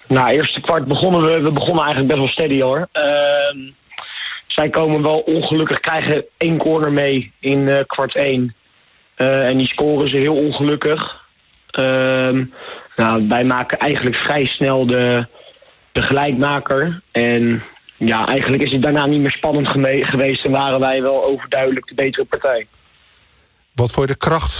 Nou, eerste kwart begonnen we begonnen eigenlijk best wel steady hoor. Zij komen wel ongelukkig, krijgen 1 corner mee in kwart 1. En die scoren ze heel ongelukkig. Nou, wij maken eigenlijk vrij snel de gelijkmaker. En ja, eigenlijk is het daarna niet meer spannend geweest en waren wij wel overduidelijk de betere partij. Wat vond je de kracht